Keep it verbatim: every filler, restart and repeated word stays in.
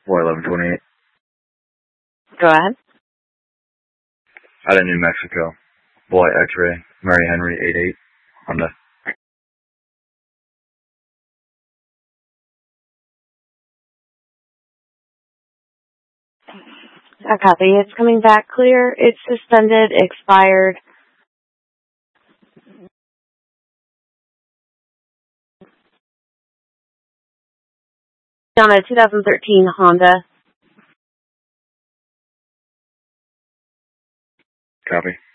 four eleven twenty-eight. Go ahead. Out of New Mexico. Boy X-ray. Murray Henry, eight eight. Honda. I copy. It's coming back clear. It's suspended, expired. On a two thousand thirteen Honda. Copy.